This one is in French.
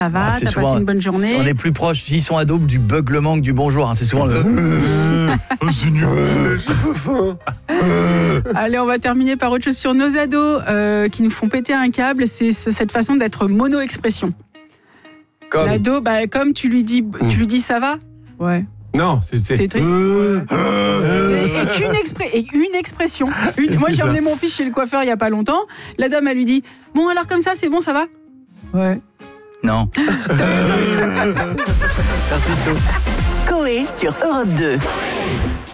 Ça va, t'as souvent, passé une bonne journée. On est plus proche, s'ils sont ados, du beuglement que du bonjour. Hein. C'est souvent le... C'est nul, j'ai pas faim. Allez, on va terminer par autre chose sur nos ados qui nous font péter un câble. C'est cette façon d'être mono-expression. Comme... L'ado, comme tu lui dis ça va ? Ouais. Non, c'est triste. Et une expression. Moi, j'ai emmené mon fils chez le coiffeur il n'y a pas longtemps. La dame, elle lui dit « Bon, alors comme ça, c'est bon, ça va ?» Ouais. Non. Merci, Slo. Coé sur Europe 2.